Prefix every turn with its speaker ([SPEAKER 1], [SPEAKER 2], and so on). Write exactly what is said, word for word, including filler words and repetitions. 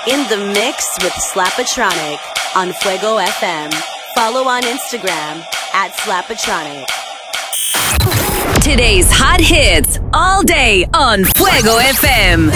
[SPEAKER 1] In the mix with Slapatronic on Fuego F M. Follow on Instagram at Slapatronic.
[SPEAKER 2] Today's hot hits all day on Fuego F M.